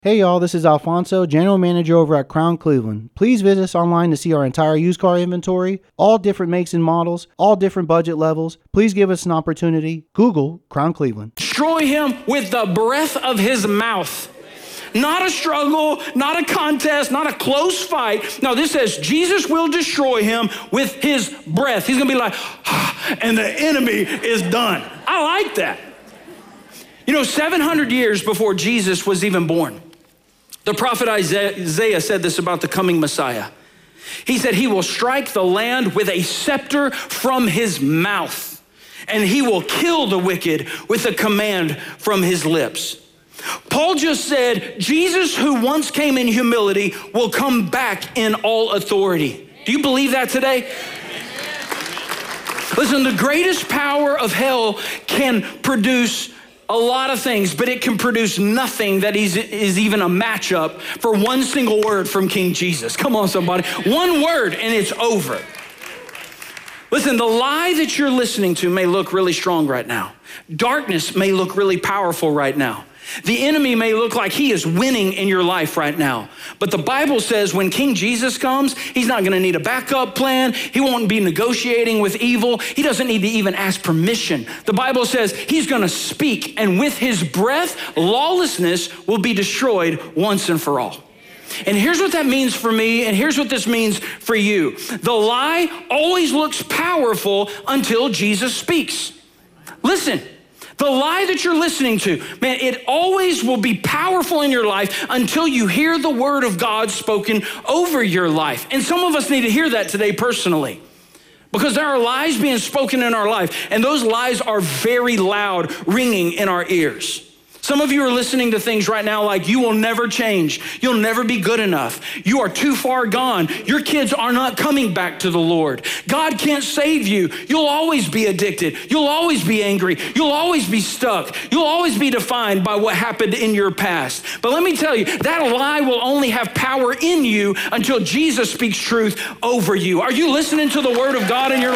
Hey y'all, this is Alfonso, General Manager over at Crown Cleveland. Please visit us online to see our entire used car inventory, all different makes and models, all different budget levels. Please give us an opportunity. Google Crown Cleveland. Destroy him with the breath of his mouth. Not a struggle, not a contest, not a close fight. No, this says Jesus will destroy him with his breath. He's going to be like, and the enemy is done. I like that. 700 years before Jesus was even born, the prophet Isaiah said this about the coming Messiah. He said, he will strike the land with a scepter from his mouth, and he will kill the wicked with a command from his lips. Paul just said, Jesus, who once came in humility, will come back in all authority. Do you believe that today? Listen, the greatest power of hell can produce a lot of things, but it can produce nothing that is even a matchup for one single word from King Jesus. Come on, somebody. One word and it's over. Listen, the lie that you're listening to may look really strong right now. Darkness may look really powerful right now. The enemy may look like he is winning in your life right now. But the Bible says when King Jesus comes, he's not going to need a backup plan. He won't be negotiating with evil. He doesn't need to even ask permission. The Bible says he's going to speak, and with his breath, lawlessness will be destroyed once and for all. And here's what that means for me, and here's what this means for you. The lie always looks powerful until Jesus speaks. Listen. The lie that you're listening to, man, it always will be powerful in your life until you hear the word of God spoken over your life. And some of us need to hear that today personally, because there are lies being spoken in our life, and those lies are very loud, ringing in our ears. Some of you are listening to things right now like you will never change. You'll never be good enough. You are too far gone. Your kids are not coming back to the Lord. God can't save you. You'll always be addicted. You'll always be angry. You'll always be stuck. You'll always be defined by what happened in your past. But let me tell you, that lie will only have power in you until Jesus speaks truth over you. Are you listening to the word of God in your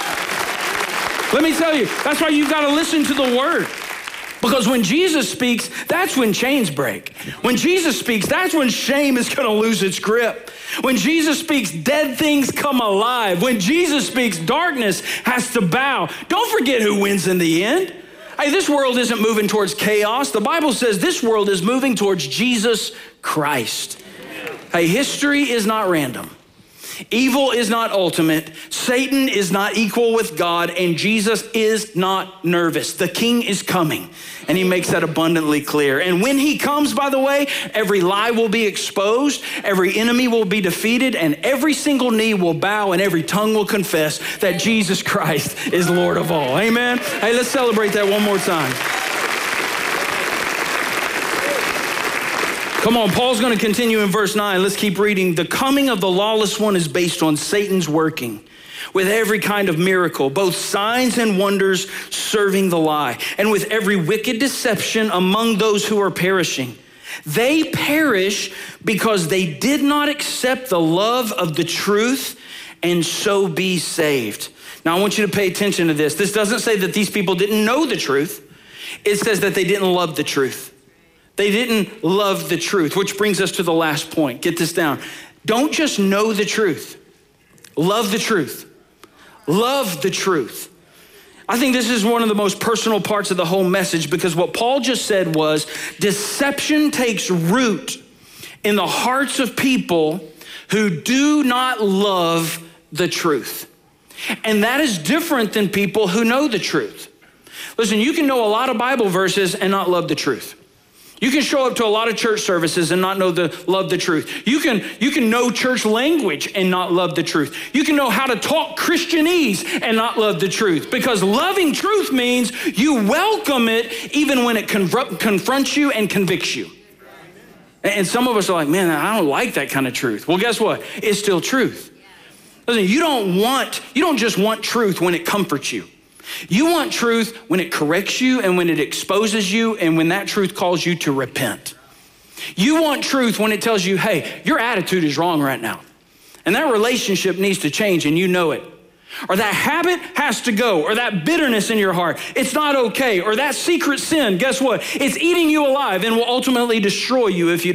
life? Let me tell you, that's why you've got to listen to the word. Because when Jesus speaks, that's when chains break. When Jesus speaks, that's when shame is going to lose its grip. When Jesus speaks, dead things come alive. When Jesus speaks, darkness has to bow. Don't forget who wins in the end. Hey, this world isn't moving towards chaos. The Bible says this world is moving towards Jesus Christ. Hey, history is not random. Evil is not ultimate. Satan is not equal with God, and Jesus is not nervous. The King is coming, and he makes that abundantly clear. And when he comes, by the way, every lie will be exposed, every enemy will be defeated, and every single knee will bow, and every tongue will confess that Jesus Christ is Lord of all. Amen? Hey, let's celebrate that one more time. Come on, Paul's going to continue in verse 9. Let's keep reading. The coming of the lawless one is based on Satan's working with every kind of miracle, both signs and wonders serving the lie, and with every wicked deception among those who are perishing. They perish because they did not accept the love of the truth and so be saved. Now, I want you to pay attention to this. This doesn't say that these people didn't know the truth. It says that they didn't love the truth. They didn't love the truth, which brings us to the last point. Get this down. Don't just know the truth. Love the truth. Love the truth. I think this is one of the most personal parts of the whole message, because what Paul just said was deception takes root in the hearts of people who do not love the truth. And that is different than people who know the truth. Listen, you can know a lot of Bible verses and not love the truth. You can show up to a lot of church services and not love the truth. You can know church language and not love the truth. You can know how to talk Christianese and not love the truth, because loving truth means you welcome it even when it confronts you and convicts you. And some of us are like, man, I don't like that kind of truth. Well, guess what? It's still truth. Listen, you don't just want truth when it comforts you. You want truth when it corrects you and when it exposes you and when that truth calls you to repent. You want truth when it tells you, hey, your attitude is wrong right now, and that relationship needs to change and you know it. Or that habit has to go, or that bitterness in your heart, it's not okay. Or that secret sin, guess what? It's eating you alive and will ultimately destroy you if you don't.